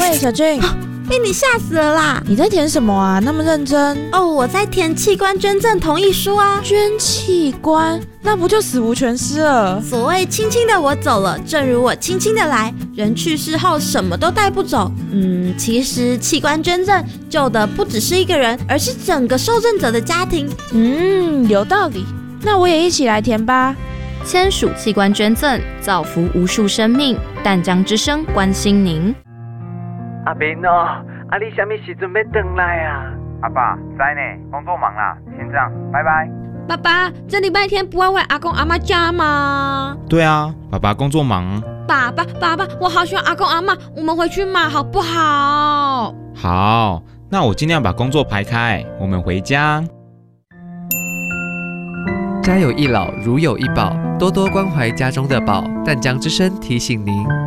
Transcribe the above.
喂，小俊， 被你吓死了啦！ 你在填什么啊？那么认真哦，我在填器官捐赠同意书啊。 捐器官，那不就死无全尸了？ 所谓轻轻的我走了，正如我轻轻的来。人去世后什么都带不走。其实器官捐赠救的不只是一个人，而是整个受赠者的家庭。 有道理。那我也一起来填吧。 签署器官捐赠，造福无数生命。淡江之声关心您。 阿明哦，你什么时阵要回来啊？ 阿爸，在呢，工作忙啦，先这样，拜拜。 爸爸，这礼拜天不要回阿公阿嬷家吗？ 对啊，爸爸工作忙。 爸爸，我好喜欢阿公阿嬷，我们回去嘛，好不好？ 好，那我尽量把工作排开，我们回家。 家有一老，如有一宝，多多关怀家中的宝。淡江之声提醒您。